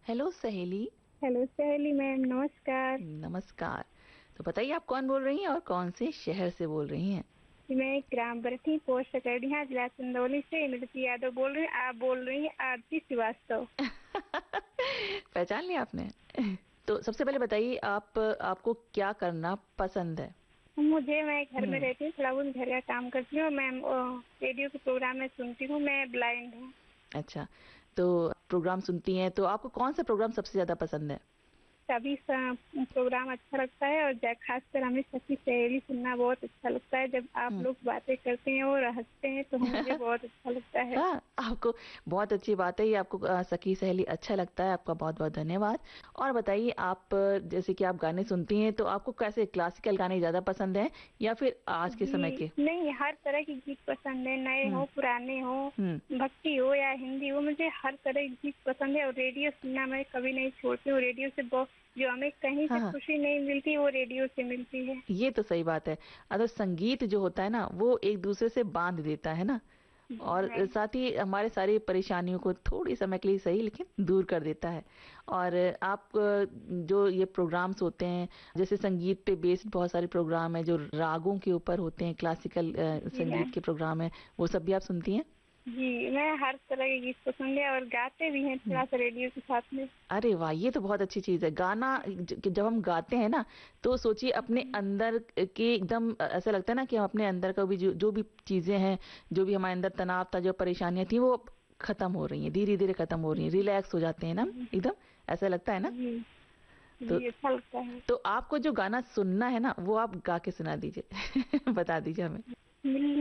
Hello सहेली। Hello सहेली ma'am, नमस्कार। नमस्कार। तो बताइए आप कौन बोल रही हैं और कौन से शहर से बोल रही हैं? मैं ग्राम बरठी, पोस्ट सकड़िया, जिला चंदौली से इमरती यादव बोल रही हूँ। आप बोल रही हैं आरती श्रीवास्तव। पहचान लिया आपने? तो सबसे पहले बताइए आपको क्या करना पसंद है? मैं घर में हम्म। रहती हूँ, थोड़ा बहुत घर का काम करती हूँ मैम। रेडियो के प्रोग्राम में सुनती हूँ। मैं ब्लाइंड हूँ। अच्छा, तो प्रोग्राम सुनती हैं तो आपको कौन सा प्रोग्राम सबसे ज्यादा पसंद है? सभी प्रोग्राम अच्छा लगता है, और खासकर हमें सखी सहेली सुनना बहुत अच्छा लगता है। जब आप हम्म। लोग बातें करते हैं और हंसते हैं तो मुझे बहुत अच्छा लगता है। हाँ, आपको बहुत अच्छी बात है ये। आपको सखी सहेली अच्छा लगता है। आपका बहुत बहुत धन्यवाद। और बताइए आप जैसे कि आप गाने सुनती हैं तो आपको कैसे क्लासिकल गाने ज्यादा पसंद हैं या फिर आज के समय जी के? नहीं, हर तरह की गीत पसंद है, नए हम्म। हो पुराने हो, हम्म। भक्ति हो या हिंदी हो, मुझे हर तरह की गीत पसंद है। और रेडियो सुनना मैं कभी नहीं छोड़ती हूँ। रेडियो से बहुत, जो हमें कहीं हाँ से हाँ, खुशी नहीं मिलती वो रेडियो से मिलती है। ये तो सही बात है। अगर संगीत जो होता है ना वो एक दूसरे से बांध देता है ना, जी और मैम। साथ ही हमारे सारी परेशानियों को थोड़ी समय के लिए सही लेकिन दूर कर देता है। और आप जो ये प्रोग्राम्स होते हैं, जैसे संगीत पे बेस्ड बहुत सारे प्रोग्राम है जो रागों के ऊपर होते हैं, क्लासिकल जी संगीत मैम। के प्रोग्राम है, वो सब भी आप सुनती हैं? जी, मैं हर तरह के गीत पसंद है, और गाते भी हैं हम्म। थोड़ा सा रेडियो के साथ में। अरे वाह, ये तो बहुत अच्छी चीज है। गाना जब हम गाते हैं ना तो सोचिए अपने जी अंदर के एकदम ऐसा लगता है ना कि हम अपने अंदर का भी जो भी चीजें हैं, जो भी हमारे अंदर तनाव था, जो परेशानियां थी, वो खत्म हो रही हैं, धीरे धीरे खत्म हो रही हैं, रिलैक्स हो जाते हैं ना जी एकदम। ऐसा लगता है ना? जी। तो जी, अच्छा लगता है। तो आपको जो गाना सुनना है ना वो आप गा के सुना दीजिए। बता दीजिए हमें। मिल